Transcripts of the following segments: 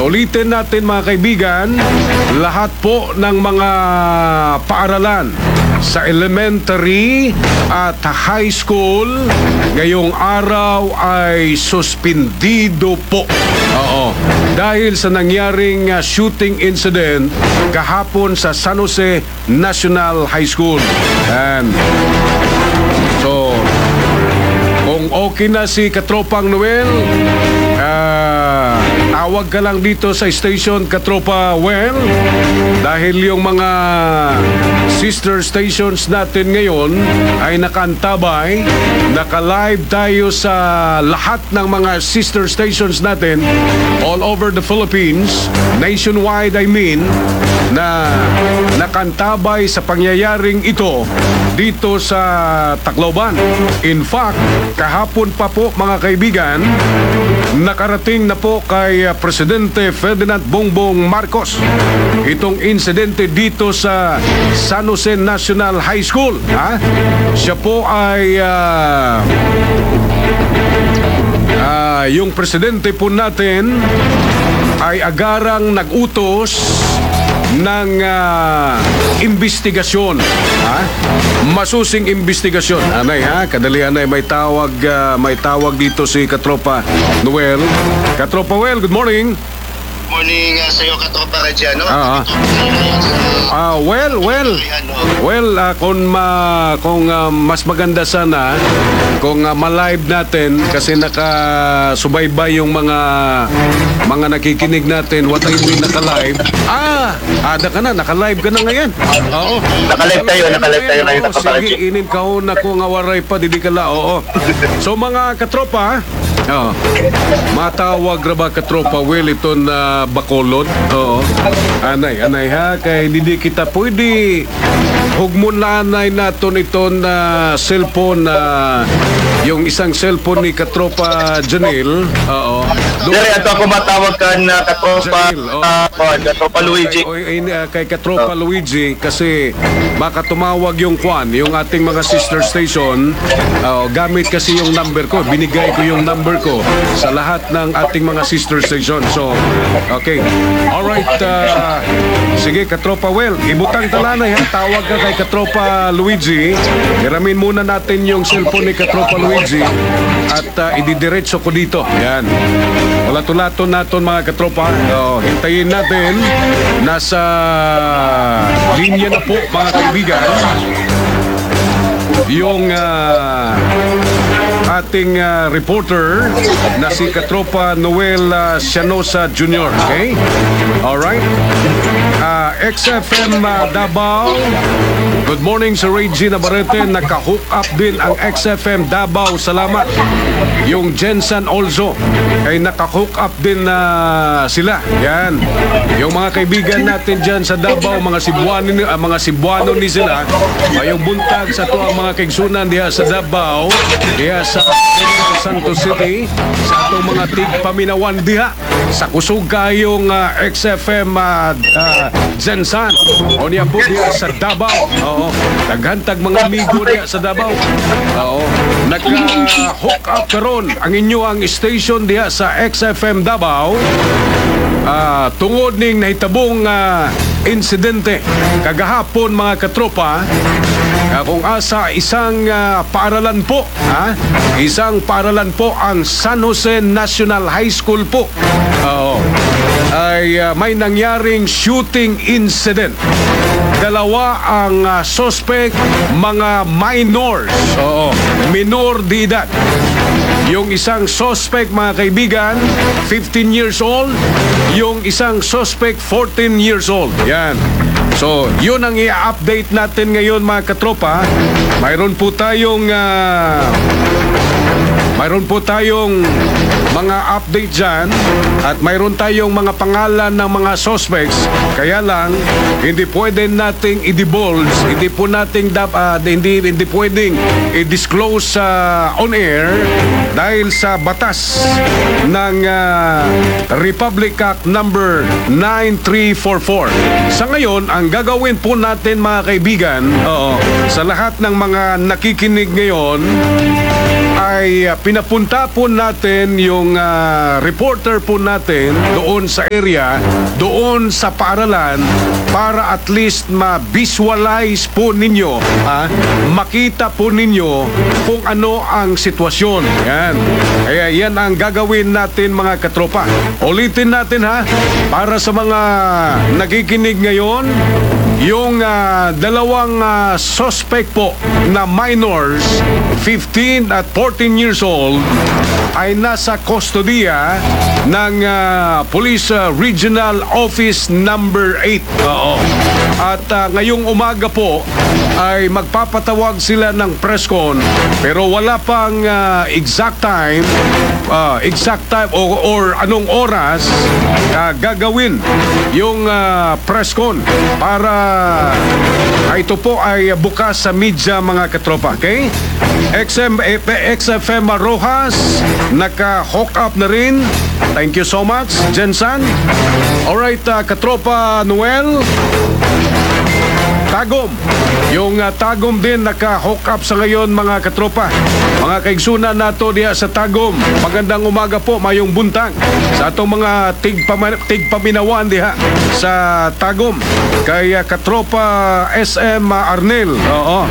Ulitin natin mga kaibigan, lahat po ng mga paaralan sa elementary at high school ngayong araw ay suspindido po. Oo. Dahil sa nangyaring shooting incident kahapon sa San Jose National High School. And so, kung okay na si Katropang Noel, tawag ka lang dito sa station Katropa Well, dahil yung mga sister stations natin ngayon ay nakaantabay. Naka-live tayo sa lahat ng mga sister stations natin all over the Philippines, nationwide I mean, na nakantabay sa pangyayaring ito dito sa Tacloban. In fact, kahapon pa po mga kaibigan, nakarating na po kay Presidente Ferdinand Bongbong Marcos itong insidente dito sa San Jose National High School. Siya po ay yung presidente po natin ay agarang nag-utos ng investigasyon. Masusing investigasyon. Anay kadali anay, may tawag dito si Katropa Noel. Katropa Noel, good morning. Morning sa iyo, Katropa Reggiano. Kung mas maganda sana kung ma-live natin kasi nakasubaybay yung mga nakikinig natin. What I mean naka-live? Naka-live ka na ngayon. Oo. Naka-live tayo ngayon, Katropa Sige, inin ka ho na kung awaray pa didikala. Oo. So mga katropa, matawag ra ba Katropa Will ito na Bacolod? Oo. Anay kay hindi kita pwede hugmon lanay naton ito na cellphone na yung isang cellphone ni Katropa Janil. Oo. Dari ato ako matawag ka na Katropa Luigi. Kay Katropa Luigi kasi baka tumawag yung yung ating mga sister station. Gamit kasi yung number ko. Binigay ko yung number ko sa lahat ng ating mga sister station. So, okay. Alright. Sige, Katropa Well, ibutang talanay tawag ka kay Katropa Luigi. Hiramin muna natin yung cellphone ni Katropa Luigi at ididiretso ko dito. Yan. Wala-tulato natin mga katropa. Hintayin natin. Nasa linya na po mga kaibigan yung ating reporter na si Katropa Noel Sianosa Jr. Okay? Alright. XFM Davao. Good morning sa Regina Barrete. Naka-hook up din ang XFM Davao. Salamat. Yung Jensen also ay naka-hook up din na sila. Yan. Yung mga kaibigan natin dyan sa Davao, mga Cebuano ni sila. Yung buntag sa tuwang mga kaigsunan diha sa Davao, diha sa Santos City, sa atong mga tigpaminawan diha sa kusog kayong XFM Jensen. O niya po diha sa Davao. Oo. Naghantag mga amigo diha sa Davao. Oo. Nagka-hook up karon ang inyo ang station diha sa XFM Davao. Tungod ning nahitabong insidente kagahapon mga katropa, kung asa isang paaralan po, isang paaralan po ang San Jose National High School po, ay may nangyaring shooting incident. Dalawa ang suspect, mga minors, minor de edad. Yung isang suspect mga kaibigan 15 years old, yung isang suspect 14 years old. Yan. So, yun ang i-update natin ngayon mga katropa. Mayroon po tayong mga update dyan at mayroon tayong mga pangalan ng mga suspects. Kaya lang, hindi pwede nating i-divulge, hindi pwedeng i-disclose on air dahil sa batas ng Republic Act number 9344. Sa ngayon, ang gagawin po natin mga kaibigan, sa lahat ng mga nakikinig ngayon, ay ay pinapunta po natin yung reporter po natin doon sa area, doon sa paaralan, para at least ma-visualize po ninyo, makita po ninyo kung ano ang sitwasyon. Yan. Kaya yan ang gagawin natin, mga katropa. Ulitin natin, para sa mga nakikinig ngayon, yung dalawang suspect po na minors, 15 at 14 years old, ay nasa kustodiya ng Police Regional Office number 8. Oo. At ngayong umaga po ay magpapatawag sila ng press con, pero wala pang exact time or anong oras gagawin yung press con para ito po ay bukas sa media, mga katropa. Okay? XFM Rojas naka-hook up na rin. Thank you so much, Jensan. Alright, katropa Noel Tagum. Yung Tagum din naka-hook up sa ngayon, mga katropa. Mga kaigsunan nato diya sa Tagum. Magandang umaga po, mayong buntag sa atong mga tigpaminawan diha sa Tagum. Kay katropa SM Arnel. Oo.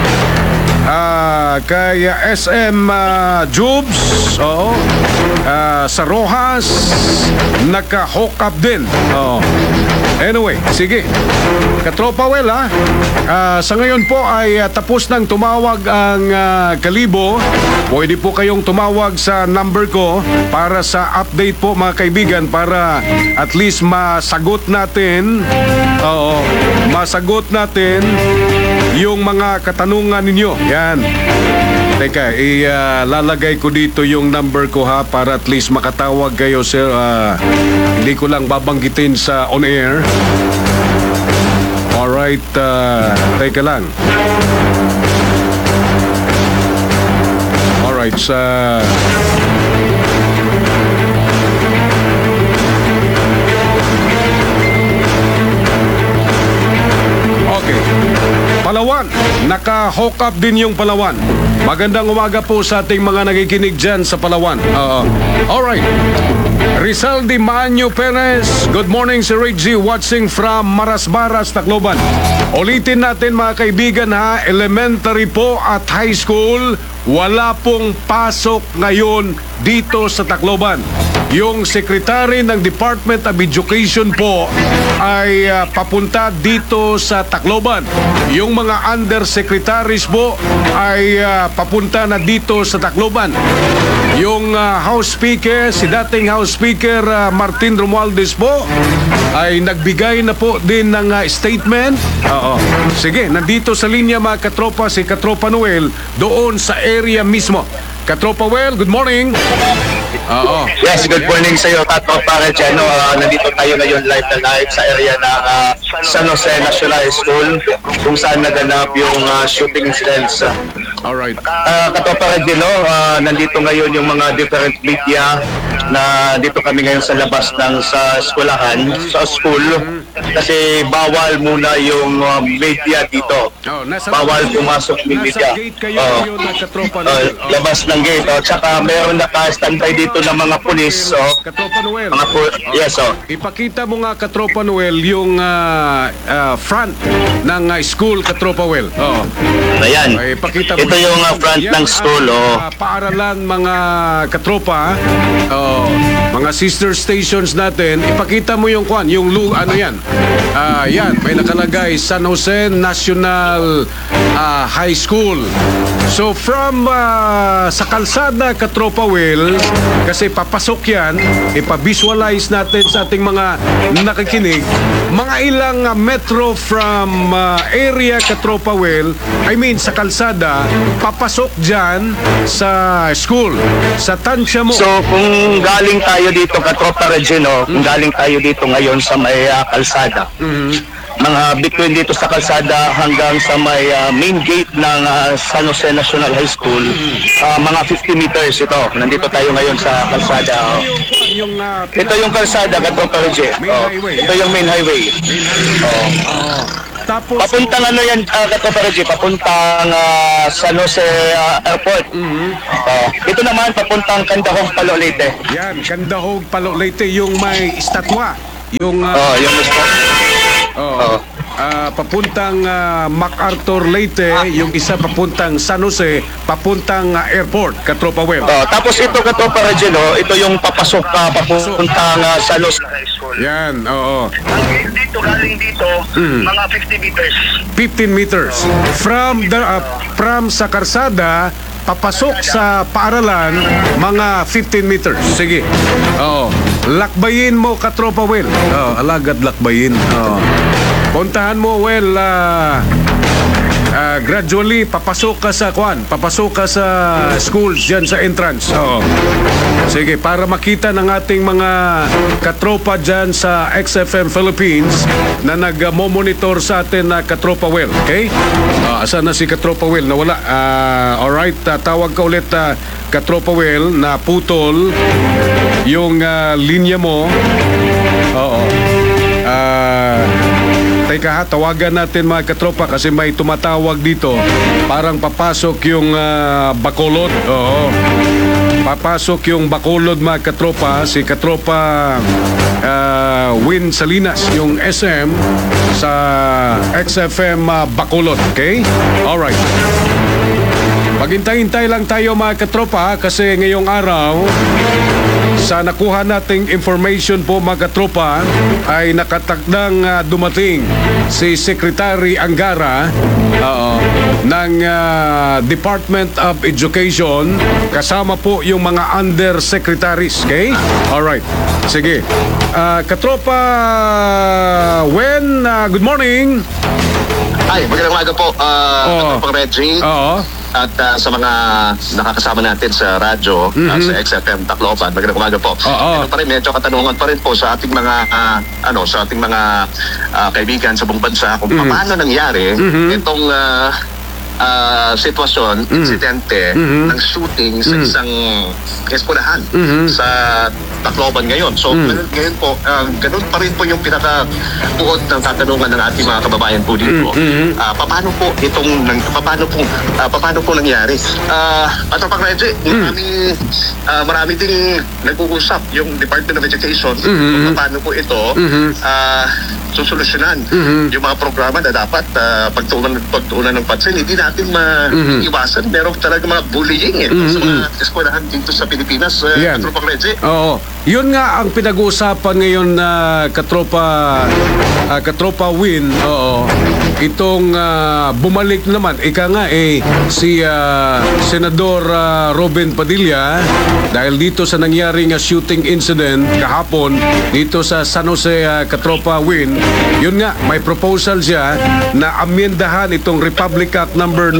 Kay SM Jubes, oo. Sa Rojas naka-hook up din. Oo. Anyway, sige. Katropa Well, sa ngayon po ay tapos nang tumawag ang Kalibo. Pwede po kayong tumawag sa number ko para sa update po, mga kaibigan, para at least masagot natin yung mga katanungan ninyo. Yan. Teka, ilalagay ko dito yung number ko, para at least makatawag kayo, sir. Hindi ko lang babanggitin sa on air. Alright, teka lang. Alright, okay. Palawan, naka-hook up din yung Palawan. Magandang umaga po sa ating mga nakikinig dyan sa Palawan. Alright. Rizal Di Manyo Perez, good morning, si Reggie, watching from Marasbaras, Tacloban. Ulitin natin, mga kaibigan, elementary po at high school, wala pong pasok ngayon dito sa Tacloban. Yung secretary ng Department of Education po ay papunta dito sa Tacloban. Yung mga undersecretaries po ay papunta na dito sa Tacloban. Yung House Speaker, si dating House Speaker Martin Romualdez po, ay nagbigay na po din ng statement. Sige, nandito sa linya, mga katropa, si Katropa Noel doon sa area mismo. Katropa Well, good morning. Yes, good morning sa iyo, Katropa Regeno. Nandito tayo ngayon live sa area ng San Jose National School, kung saan naganap yung shooting incidents. Alright. Katropa Regeno, nandito ngayon yung mga different media na dito kami ngayon sa labas ng sa school, kasi bawal muna yung media dito. Bawal pumasok yung media. Labas ng gate. Tsaka meron naka-standby dito ng mga pulis. Katropa Noel. Yes, Ipakita mo nga, Katropa Noel, yung front ng school, Katropa Well. Ayan. Ipakita mo. Ito yung front ng school. Paaralan, mga katropa, mga sister stations natin. Ipakita mo yung ano yan. Yan, may nakalagay San Jose National High School. So from sa kalsada, Katropa Well, kasi papasok yan, ipavisualize natin sa ating mga nakikinig, mga ilang metro from area, Katropa Well, I mean sa kalsada, papasok dyan sa school, sa tansya mo. So kung galing tayo dito, Katropa Regino, kung galing tayo dito ngayon sa may kalsada, mga between dito sa kalsada hanggang sa may main gate ng San Jose National High School, mga 50 meters ito. Nandito tayo ngayon sa kalsada. Ito yung kalsada, Katropa Regino. Ito yung main highway. Tapos, Papuntang ano yan, Katropa Reggie, papuntang San Jose Airport. Ito naman, papuntang Candahog, Palo Leyte. yan, Candahog, Palo Leyte, yung may estatwa. Yung Yung mismo. papuntang MacArthur Leyte, yung isa papuntang San Jose, papuntang airport, Katropa Well. Tapos ito, Katropa Reggie, no, ito yung papasok papuntang San Jose. Yan, oo. Ang gate dito, galing dito, mga 50 meters. 15 meters. From sa karsada, papasok sa paaralan, mga 15 meters. Sige. Oo. Lakbayin mo, Katropa Well. Oo, alagad lakbayin. Oo. Puntahan mo, Well, gradually, papasok ka sa schools dyan sa entrance. Oo. Sige, para makita ng ating mga katropa dyan sa XFM Philippines na nag-monitor sa atin na Katropa Well. Okay? Asan na si Katropa Well? Nawala. Alright, tawag ka ulit, Katropa Well, na putol yung linya mo. Oo. Teka ha, tawagan natin mga katropa kasi may tumatawag dito. Parang papasok yung Bacolod. Oo. Papasok yung Bacolod mga katropa. Si Katropa Win Salinas, yung SM sa XFM Bacolod. Okay? Alright. Maghintay-hintay lang tayo mga katropa kasi ngayong araw sa nakuha nating information po mga katropa ay nakatakdang dumating si Secretary Angara ng Department of Education kasama po yung mga undersecretaries. Okay? Alright. Sige. Katropa good morning. Ay, magandang umaga po, Katropa Reggie. Oo. At sa mga nakakasama natin sa radyo, sa XFM Tacloban, magandang umaga po. Ito pa rin, medyo katanungan pa rin po sa ating mga kaibigan sa buong bansa kung paano nangyari itong sitwasyon, insidente ng shooting sa isang eskwelahan sa Tacloban ngayon. So, ngayon po, ganun pa rin po yung pinaka-buod ng katanungan ng ating mga kababayan po dito. Paano po nangyari? Katropa Reggie, marami ding nag-uusap yung Department of Education kung paano po ito susolusyonan yung mga programa na dapat pagtuunan ng pansin. Hindi natin maiwasan. Meron talaga mga bullying sa mga eskwelahan dito sa Pilipinas. Katropa Reggie. Oo. Yun nga ang pinag-uusapan ngayon na Katropa Win. Oo. Itong bumalik naman, ika nga si Senador Robin Padilla dahil dito sa nangyaring shooting incident kahapon dito sa San Jose, Katropa Win. Yun nga, may proposal siya na amyendahan itong Republic Act number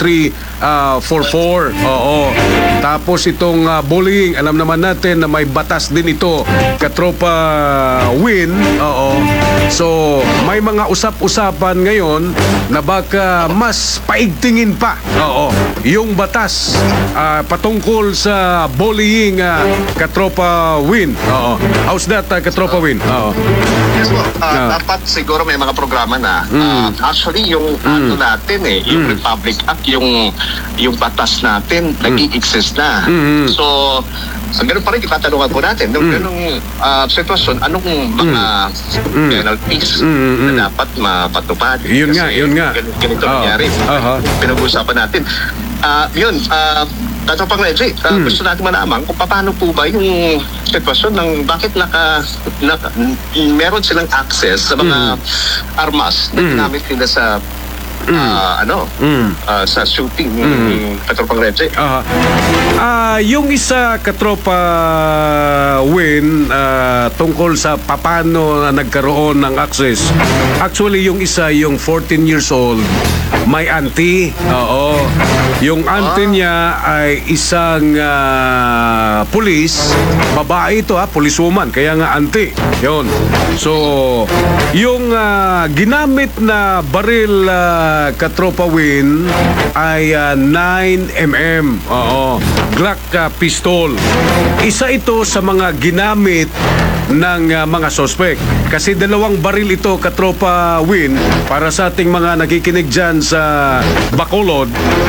9344. Oo. Tapos itong bullying, alam naman natin na may batas din ito, Katropa Win. Oo. So, may mga usap-usapan ngayon na baka mas paigtingin pa. Oo. Yung batas patungkol sa bullying, Katropa Win. Oo. How's that, Katropa Win? Oo. Yes po. Dapat siguro may mga programa na. Actually, yung natin yung Republic Act, yung batas natin, nag-i-exist na. So, ganun pa rin yung katanungan po natin. Nung ganung sitwasyon, anong mga penalties na dapat mapatupad? Yun nga. Ganito nangyari. Pinag-uusapan natin. Katropa Reggie, gusto natin malaman kung paano po ba yung sitwasyon ng bakit meron silang access sa mga armas na ginamit nila sa sa shooting Katropa Reggie. Yung isa, Katropa Win, tungkol sa paano nagkaroon ng access. Actually, yung isa, yung 14 years old, may auntie. Oo. Yung auntie niya ay isang pulis. Babae ito, policewoman. Kaya nga auntie. Yun. So, yung ginamit na baril, Katropa Win, ay 9mm. Oo. Glock pistol. Isa ito sa mga ginamit ng mga sospek. Kasi dalawang baril ito, katropa Win, para sa ating mga nakikinig dyan sa Bacolod.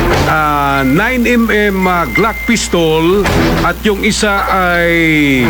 9mm Glock pistol at yung isa ay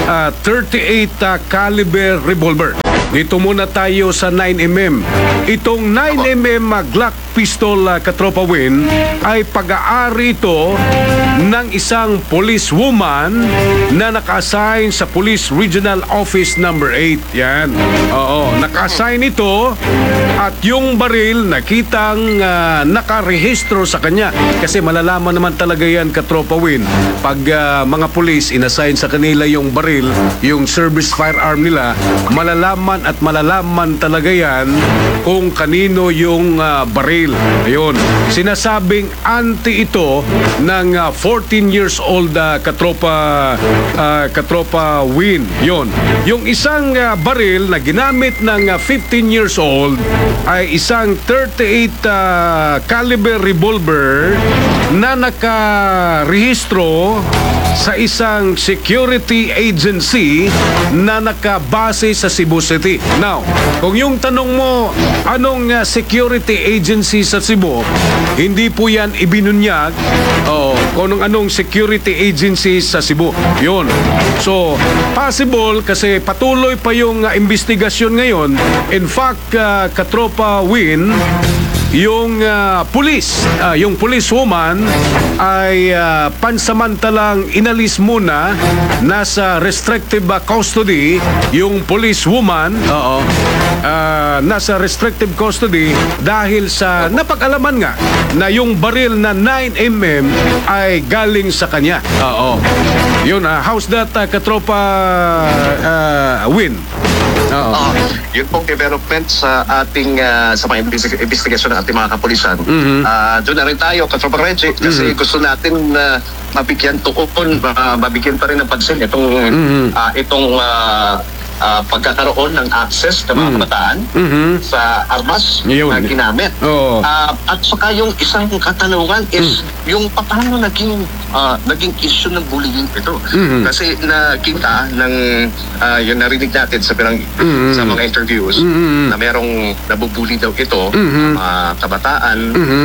38 caliber revolver. Dito muna tayo sa 9mm. Itong 9mm Glock pistol, katropa Win, ay pag-aari ito ng isang police woman na naka-assign sa Police Regional Office number 8. Yan. Oo, naka-assign ito at yung baril nakitang nakarehistro sa kanya. Kasi malalaman naman talaga yan, katropa Win, pag mga police inassign sa kanila yung baril, yung service firearm nila, malalaman talaga yan kung kanino yung baril. Ayun. Sinasabing anti ito ng 14 years old, katropa Win. Yun. Yung isang baril na ginamit ng 15 years old ay isang 38 caliber revolver na nakarehistro sa isang security agency na nakabase sa Cebu City. Now, kung yung tanong mo, anong security agency sa Cebu, hindi po yan ibinunyag. Kung anong security agency sa Cebu. Yun. So, possible kasi patuloy pa yung investigasyon ngayon. In fact, katropa Win, yung police woman ay pansamantalang inalis muna, nasa restrictive custody yung police woman. Nasa restrictive custody dahil sa napag-alaman nga na yung baril na 9mm ay galing sa kanya. Yun, how's that, katropa Win? Yun pong development sa ating sa mga investigasyon ng ating mga kapulisan. Doon na rin tayo, Katropa Reggie, kasi gusto natin mabigyan tuon, mabigyan pa rin ng pansin itong pagkakaroon ng access ng mga kabataan sa armas na ginamit. At saka yung isang katanungan is yung paano naging issue ng bullying ito. Kasi nakita ng yung narinig natin sa sa mga interviews na merong nabubuli daw ito, mga kabataan.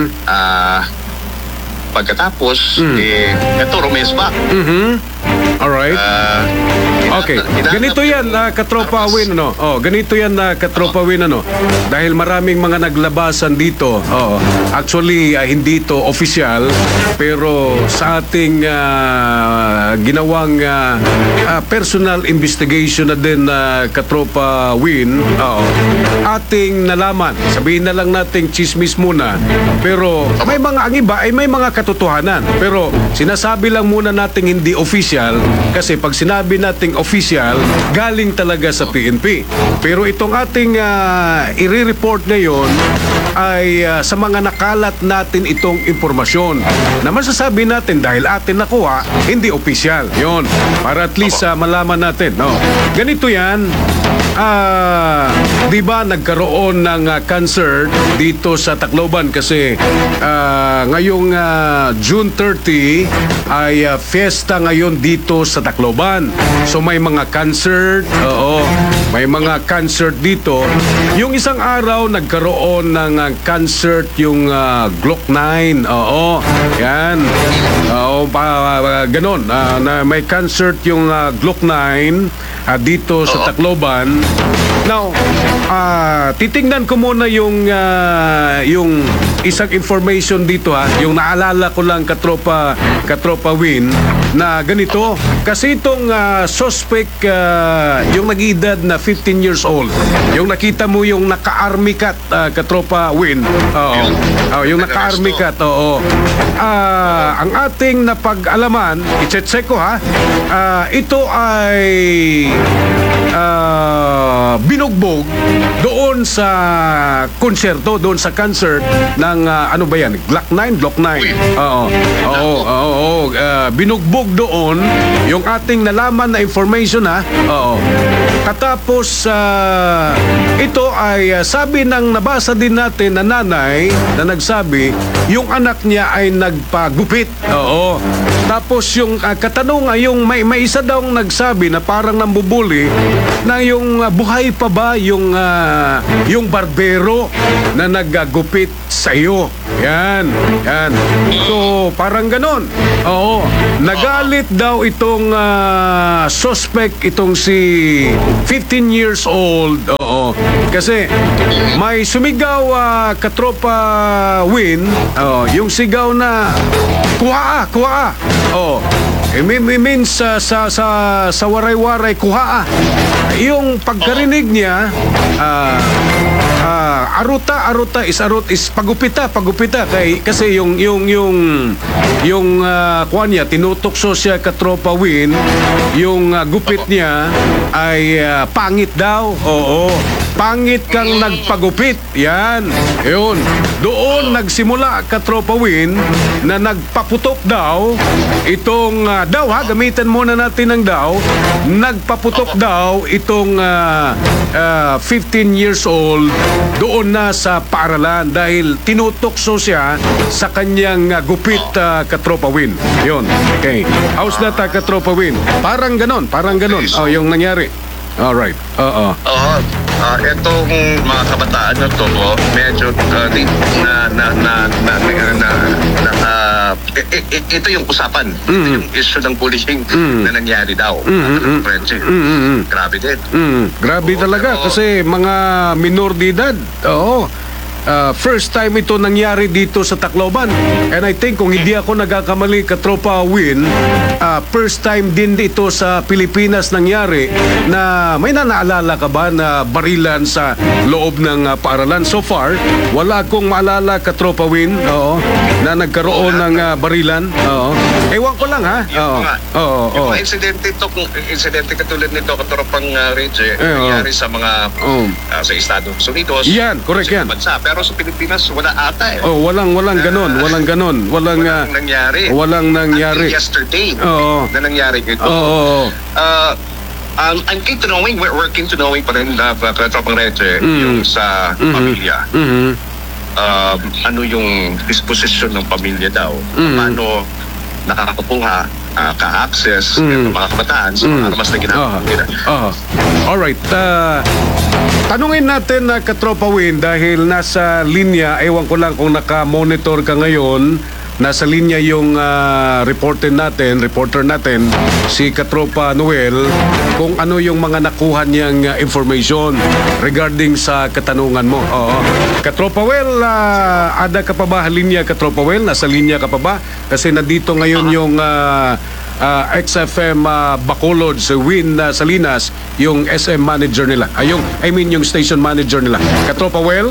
Pagkatapos, ito, rumesba. Alright. Okay. Ganito yan, katropa Win, ano? Ganito yan, katropa Win, ano? Dahil maraming mga naglabasan dito. Actually, hindi ito official, pero sa ating ginawang personal investigation na din, katropa Win, ating nalaman. Sabihin na lang nating chismis muna. Pero may mga, ang iba ay may mga katotohanan. Pero sinasabi lang muna nating hindi official kasi pag sinabi nating official, galing talaga sa PNP. Pero itong ating i-report ngayon ay sa mga nakalat natin itong impormasyon na masasabi natin dahil atin nakuha, hindi official. Yun. Para at least malaman natin. No? Ganito yan. Di ba nagkaroon ng concert dito sa Tacloban kasi ngayong June 30 ay fiesta ngayon dito sa Tacloban. So may mga concert, may mga concert dito. Yung isang araw nagkaroon ng concert yung Glock 9. Yan. Ganon. Na may concert yung Glock 9 dito sa Tacloban. Now, titingnan ko muna yung isang information dito yung naalala ko lang katropa Win na ganito kasi itong suspect yung nag-edad na 15 years old. Yung nakita mo yung naka-army cat, katropa Win. Yung naka-army cat. Ang ating napag-alaman, i-check ko ito ay binugbog doon doon sa konserto, doon sa concert ng ano ba yan? Block 9? Block 9. Oo. Binugbog doon yung ating nalaman na information ha. Oo. Katapos ito ay sabi ng nabasa din natin na nanay na nagsabi yung anak niya ay nagpagupit. Oo. Tapos yung katanungan, yung may isa daw nagsabi na parang nambubuli na yung buhay pa ba yung barbero na naggagupit sa iyo. Yan. So, parang ganon. Oo. Nagalit daw itong suspect, itong si 15 years old. Oo. Kasi may sumigaw katropa Win, yung sigaw na kuha. Oh. Means sa waray-waray kuha. Yung pagkarinig niya aruta is pagupita kasi yung kuha niya tinutokso siya katropa Win, yung gupit niya ay pangit daw. Oo. Pangit kang nagpagupit. Yan. Yun. Doon nagsimula katropa Win na nagpaputok daw itong daw ha, gamitan muna natin ng daw. Nagpaputok daw itong 15 years old doon na sa paaralan dahil tinutokso siya sa kanyang gupit katropa Win. Yun. Okay. How's that katropa Win? Parang ganon. Oh, yung nangyari. Alright. Oo. Etong mga kabataan na to, medyo ito yung usapan. Ito yung issue ng bullying na nangyari daw. Grabe din. Grabe talaga kasi mga minor de edad. Oo. First time ito nangyari dito sa Tacloban. And I think kung hindi ako nagkakamali katropa Win, first time din dito sa Pilipinas nangyari na may naalala ka ba na barilan sa loob ng paaralan? So far, wala akong maalala katropa Win, na nagkaroon ng barilan. Oo. Ewan ko lang ha. Yung mga insidente katulad nito katropang Reggie, nangyari sa mga sa Estados Unidos. Yan, correct yan. Bansa. Pero sa Pilipinas, wala ata eh. Walang ganon. Walang nangyari. Walang nangyari. Until yesterday na nangyari ito. I'm keen to knowing, we're keen to knowing pa rin katropang Reggie, yung sa pamilya. Ano yung disposition ng pamilya daw? Paano nakakakuha, ka-access ng mga kabataan sa mga armas na ginagawa nila. Alright. Tanungin natin na katropa Win dahil nasa linya, ewan ko lang kung naka-monitor ka ngayon, nasa linya yung reporter natin, si katropa Noel, kung ano yung mga nakuha niyang information regarding sa katanungan mo. Oo. Katropa Well, ada ka pa ba linya katropa Well? Nasa linya ka pa ba? Kasi nandito ngayon yung XFM Bacolod sa Win Salinas, yung SM manager nila. Yung station manager nila. Katropa Well?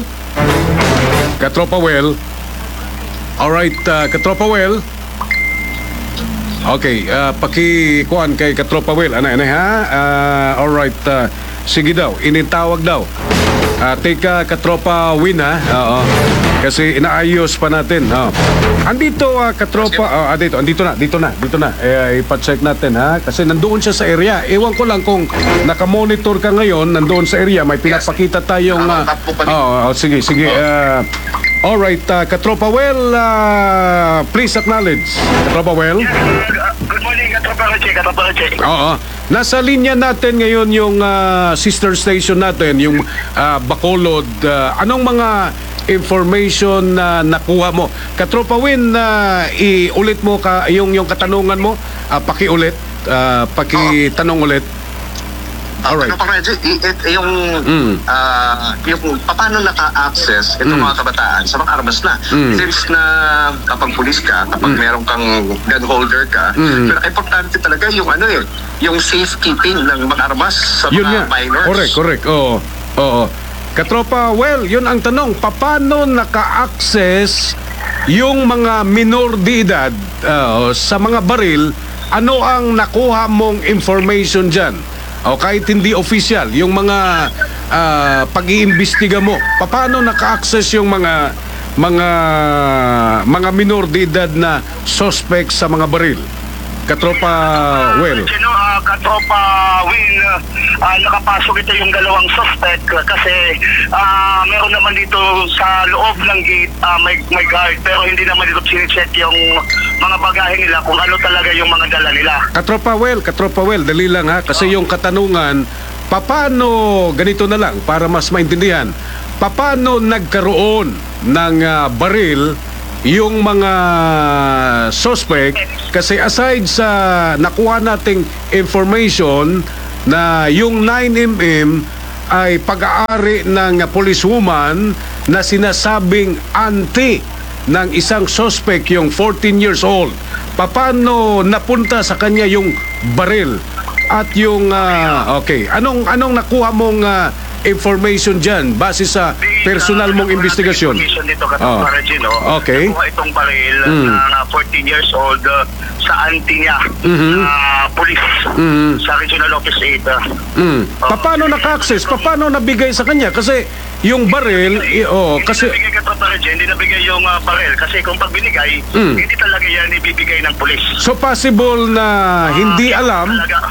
Alright, Katropa Well. Okay, pakikuan kay Katropa Well. Ano ha? Alright, sige daw, initawag daw. Teka, Katropa Win ha. Oo. Kasi inaayos pa natin. Andito, Katropa. Dito na. Ipa-check natin ha. Kasi nandoon siya sa area. Ewan ko lang kung nakamonitor ka ngayon, nandoon sa area. May pinapakita tayong... sige. Alright, Katropa Well, please acknowledge. Katropa Well. Good morning, Katropa Reggie. Oo. Nasa linya natin ngayon yung sister station natin, yung Bacolod. Anong mga information na nakuha mo? Katropa Win, iulit mo yung katanungan mo. Pakiulit. Pakitanong ulit. Alright. Ano pa Reggie, yung paano naka-access itong mga kabataan sa mga armas na. Since na kapag pulis ka, kapag meron kang gun holder ka, pero importante talaga yung yung safekeeping ng mga armas sa mga minors. Correct. Oo. Katropa, well, yun ang tanong. Paano naka-access yung mga minor de edad sa mga baril? Ano ang nakuha mong information dyan? O kahit hindi official, yung mga pag-iimbestiga mo? Paano naka-access yung mga minor de edad na suspect sa mga baril? Katropa Well. Katropa Win, nakapasok ito yung dalawang suspect kasi meron naman dito sa loob ng gate may guard, pero hindi naman dito sinicheck yung mga bagahe nila kung ano talaga yung mga dala nila. Katropa Well, dali lang ha. Kasi yung katanungan, paano, ganito na lang para mas maintindihan, paano nagkaroon ng baril yung mga suspect? Kasi aside sa nakuha nating information na yung 9mm ay pag-aari ng policewoman na sinasabing auntie ng isang suspect, yung 14 years old. Paano napunta sa kanya yung baril? At yung okay, anong nakuha mong information dyan base sa personal mong investigasyon? Dito, Katropa Regino, okay. nakuha itong baril na 14 years old sa auntie niya, police sa Regional Office 8. Paano naka-access? Paano nabigay sa kanya? Kasi yung baril, kasi hindi nabigay, Katropa Regino, hindi nabigay yung baril kasi kung pag binigay, hindi talaga yan ibibigay ng police. so possible na hindi alam,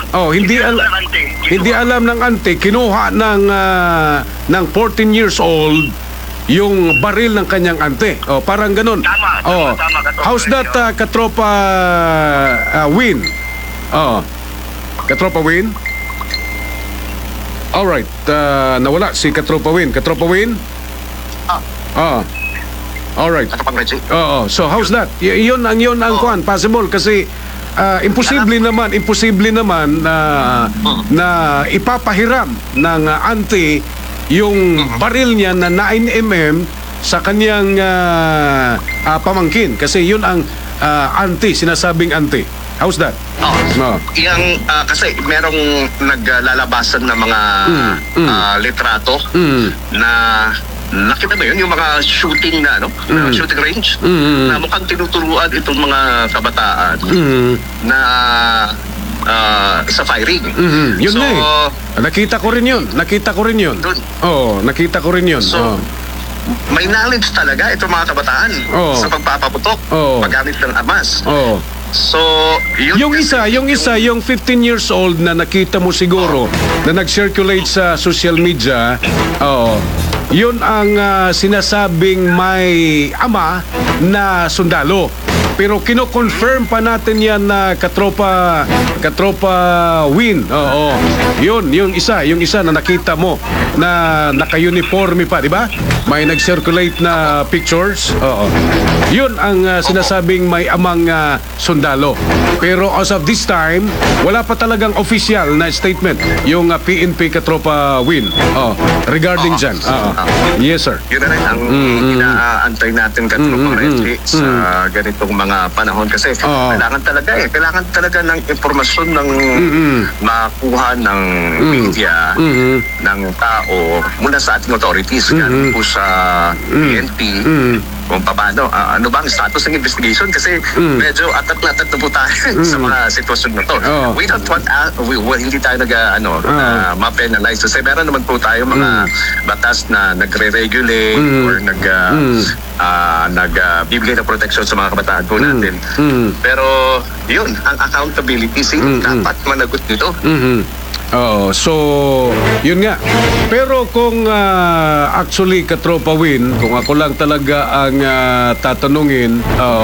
hindi alam ng auntie, kinuha ng 14 years old yung baril ng kanyang ante. Parang ganun. Tama, Katropa. How's that, Katropa Win? Katropa Win? Alright, nawala si Katropa Win. Katropa Win? Alright. So how's that? Yun ang kuan, possible kasi imposible naman na ipapahiram ng auntie yung baril niya na 9mm sa kanyang pamangkin kasi yun ang auntie, sinasabing auntie. How's that? Kasi merong naglalabasan ng mga litrato na nakita mo yun, yung mga shooting na shooting range na mukhang tinuturuan itong mga kabataan na sa firing. Yun so, na eh. Nakita ko rin yun. Nakita ko rin yun. So, may knowledge talaga itong mga kabataan sa pagpapaputok, paggamit ng armas. So, yung 15 years old na nakita mo siguro na nag-circulate sa social media, yun ang sinasabing may ama na sundalo. Pero kino-confirm pa natin yan na katropa Win. Yun, yung isa na nakita mo na naka-uniforme pa, di ba? May nag-circulate na pictures. Yun ang sinasabing may amang sundalo. Pero as of this time, wala pa talagang official na statement yung PNP katropa Win. Regarding dyan. Yes, sir. Yun na rin ang inaantay natin katropa Reggie sa ganitong mga panahon kasi kailangan talaga ng impormasyon ng makuha ng media ng tao mula sa ating authorities galing po sa PNP kung paano, ano ba ang status ng investigation kasi medyo atat na po tayo sa mga sitwasyon na to. We don't want, hindi tayo ma-penalize kasi meron naman po tayo mga batas na nagre-regulate or nagbibigay ng protection sa mga kabataan po natin. Pero yun, ang accountability dapat managot nito. So yun nga. Pero kung actually katropa Win, kung ako lang talaga ang tatanungin,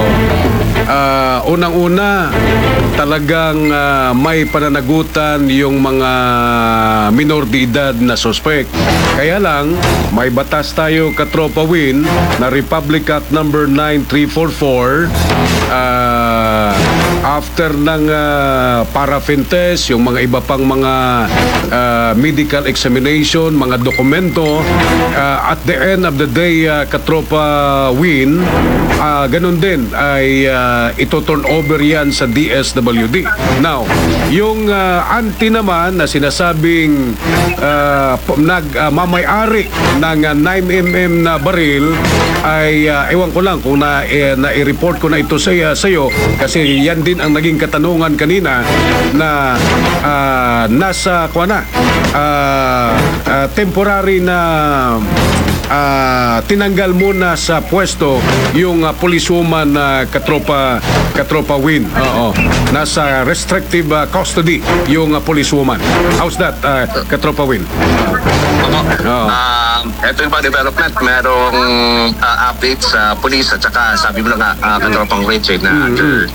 unang-una talagang may pananagutan yung mga minor de edad na suspect. Kaya lang may batas tayo katropa Win na Republic Act number 9344 after ng paraffin test, yung mga iba pang mga medical examination, mga dokumento, at the end of the day, katropa Win, ganun din ay ito-turn over yan sa DSWD. Now, yung auntie naman na sinasabing nagmamayari ng 9mm na baril ay ewan ko lang kung na-i-report ko na ito sa'yo kasi yan din ang naging katanungan kanina na nasa temporary na tinanggal muna sa pwesto yung policewoman na Katropa Win. Oo. Nasa restrictive custody yung policewoman. How's that, Katropa Win? Oo. Ito yung mga development, merong update sa police at saka sabi mo na nga katropang Richard na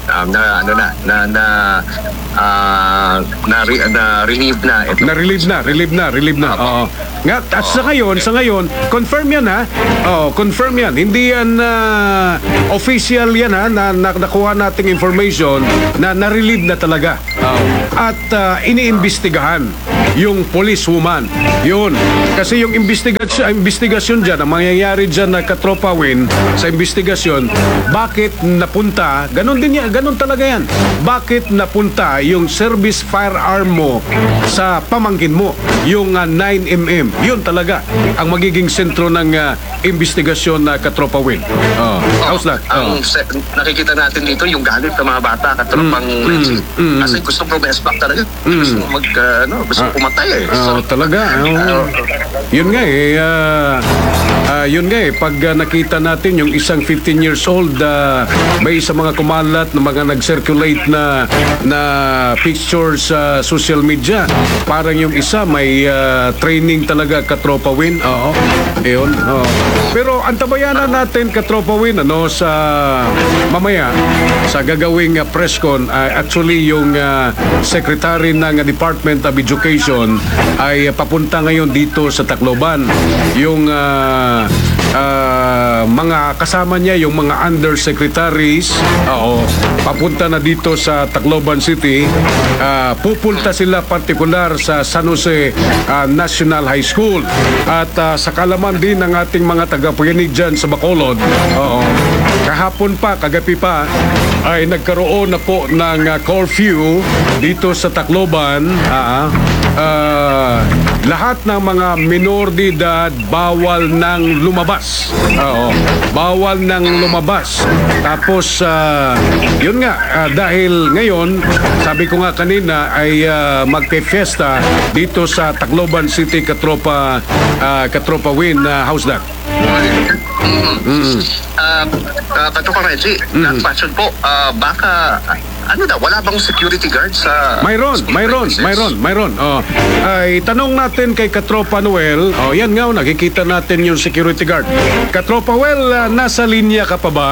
relieve na ito. Relieve na. Oo. Nga, at sa ngayon, confirm yan ha. Oh, confirm yan. Hindi yan official yan ha, na nakuha nating information na na-relieve na talaga. Oh. At iniimbestigahan yung policewoman. Yun. Kasi yung investigasyon dyan, ang mangyayari dyan na Katropa Win sa investigasyon, bakit napunta, ganun talaga yan. Bakit napunta yung service firearm mo sa pamangkin mo, yung 9mm. Yun talaga ang magiging sentro ng investigasyon na Katropa Win. How's that? Nakikita natin dito yung galit ng mga bata, katropang Richard. Kasi gusto promess back talaga. Gusto pumatay eh. So, talaga. Yun nga eh. Pag nakita natin yung isang 15 years old, may isa mga kumalat na mga nag-circulate na pictures sa social media. Parang yung isa may training talaga, Katropa Win. Oo. Ayun. Pero antabayanan natin, Katropa Win, sa mamaya sa gagawing press con, actually yung secretary ng Department of Education ay papunta ngayon dito sa Tacloban. Yung mga kasama niya, yung mga undersecretaries, papunta na dito sa Tacloban City. Pupunta sila partikular sa San Jose National High School. At sa kalaman din ng ating mga tagapaginig dyan sa Bacolod, kahapon pa, kagabi pa, ay nagkaroon na po ng curfew dito sa Tacloban. Lahat ng mga minor de edad bawal nang lumabas. Bawal nang lumabas. Tapos yun nga, dahil ngayon, sabi ko nga kanina, ay magpe-fiesta dito sa Tacloban City, Katropa Win. How's that? Katropa Reggie, question po, baka wala bang security guard sa Mayroon. Ay tanong natin kay Katropa Noel. Yan nga, nakikita natin yung security guard. Katropa Noel, nasa linya ka pa ba?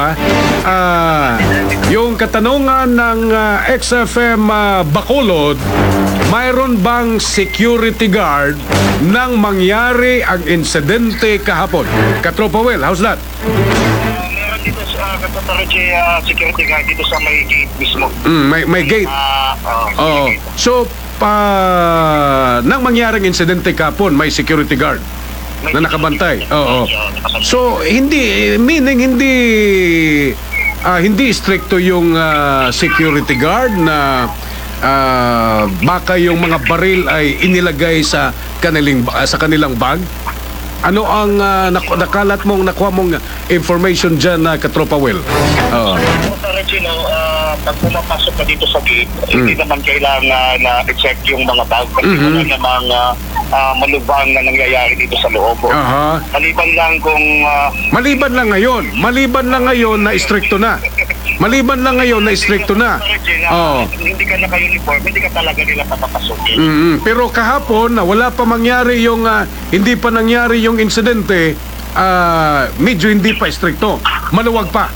Yung katanungan ng XFM Bacolod, mayroon bang security guard nang mangyari ang insidente kahapon? Katropa Noel, how's that? Meron dito sa Reggie, security guard dito sa may gate mismo. May gate. So, nang mangyaring insidente kahapon, may security guard na nakabantay. So, hindi stricto yung security guard na baka yung mga baril ay inilagay sa kanilang bag. Ano ang nakuha mong information dyan na Katropa Will? Pag pumapasok ka dito sa gate, hindi naman kailangan na i-check yung mga bag kasi wala namang malubhang na nangyayari dito sa loob. Maliban lang ngayon na istrikto na. Hindi ka naka-uniform, hindi ka talaga nila papapasukin. Pero kahapon, wala pa mangyari yung hindi pa nangyari yung insidente, medyo hindi pa istrikto. Maluwag pa.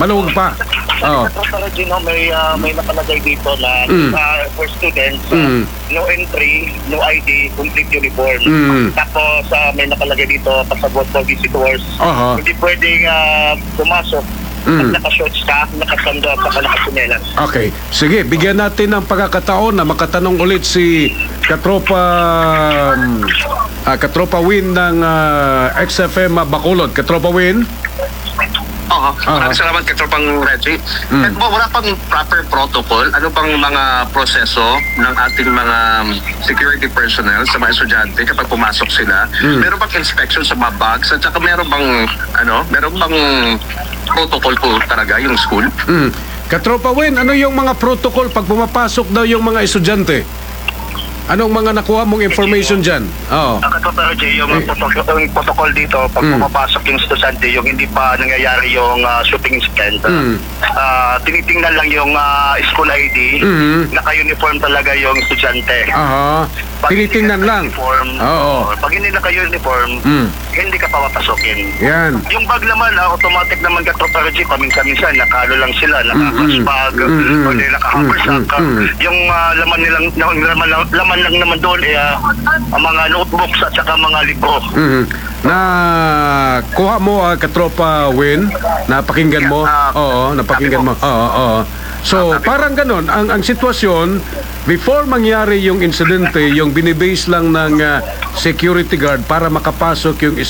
May nakalagay dito na for students, no entry, no ID, complete uniform. Tapos may nakalagay dito, pasabot for visitors. Hindi pwedeng pumasok at naka-shorts ka, nakasando at nakasinelas. Okay. Sige, bigyan natin ng pagkakataon na makatanong ulit si Katropa Win ng XFM Bacolod. Katropa Win? Maraming salamat, Katropang Reggie. At wala pang proper protocol? Ano bang mga proseso ng ating mga security personnel sa mga estudyante kapag pumasok sila? Meron bang inspection sa mga bags? At saka meron bang protocol po talaga yung school? Katropa Win, ano yung mga protocol pag pumapasok daw yung mga estudyante? Anong mga nakuha mong information dyan? Oo. Katropa Reggie, yung protocol dito, pag pumapasok yung estudyante, yung hindi pa nangyayari yung shooting incident, tinitingnan lang yung school ID, naka-uniform talaga yung estudyante. Aha. Pag hindi Tinitingnan ka lang. naka-uniform, Oo. pag hindi naka-uniform, hindi ka papapasokin. Yan. Yung bag naman, automatic naman katropa Reggie, paminsan-minsan, nakalo lang sila, naka-cash bag, o di naka-haversack. Yung laman lang naman doon, ang mga notebooks at saka mga libro. Na kuha mo katropa Win, napakinggan mo. Oo, napakinggan mo. Oo. So, parang ganun ang sitwasyon before mangyari yung insidente, yung binibase lang ng security guard para makapasok yung